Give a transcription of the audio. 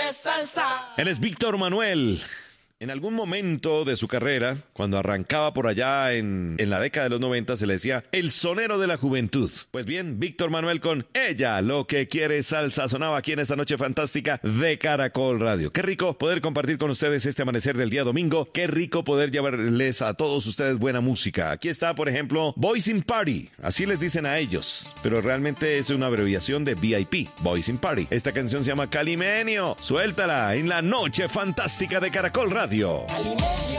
quieres salsa. Él es Víctor Manuel. En algún momento de su carrera, cuando arrancaba por allá en la década de los 90, se le decía el sonero de la juventud. Pues bien, Víctor Manuel con Ella lo que quiere salsa sonaba aquí en esta noche fantástica de Caracol Radio. Qué rico poder compartir con ustedes este amanecer del día domingo. Qué rico poder llevarles a todos ustedes buena música. Aquí está, por ejemplo, Boys in Party. Así les dicen a ellos, pero realmente es una abreviación de VIP, Boys in Party. Esta canción se llama Calimenio. Suéltala en la noche fantástica de Caracol Radio.